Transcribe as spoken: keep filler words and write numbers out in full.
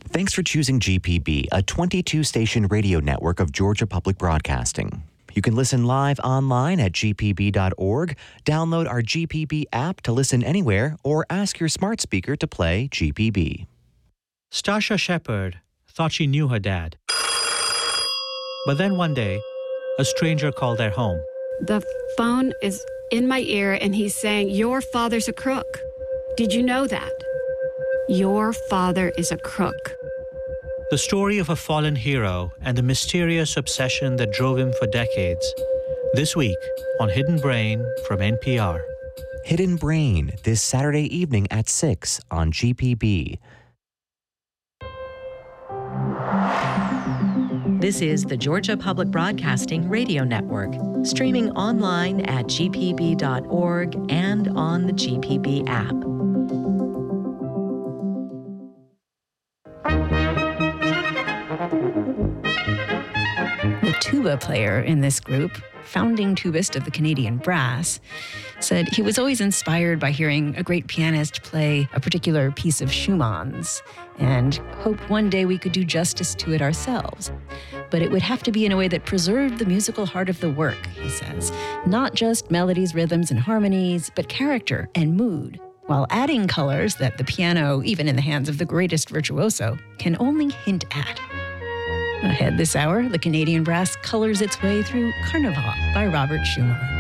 Thanks for choosing G P B, a twenty-two station radio network of Georgia Public Broadcasting. You can listen live online at g p b dot org, download our G P B app to listen anywhere, or ask your smart speaker to play G P B. Stasha Shepard thought she knew her dad. But then one day, a stranger called their home. The phone is in my ear and he's saying, "Your father's a crook. Did you know that? Your father is a crook." The story of a fallen hero and the mysterious obsession that drove him for decades. This week on Hidden Brain from N P R. Hidden Brain, this Saturday evening at six on G P B. This is the Georgia Public Broadcasting Radio Network, streaming online at g p b dot org and on the G P B app. The tuba player in this group, founding tubist of the Canadian Brass, said he was always inspired by hearing a great pianist play a particular piece of Schumann's and hoped one day we could do justice to it ourselves. But it would have to be in a way that preserved the musical heart of the work, he says. Not just melodies, rhythms, and harmonies, but character and mood, while adding colors that the piano, even in the hands of the greatest virtuoso, can only hint at. Ahead this hour, the Canadian Brass colors its way through Carnival by Robert Schumann.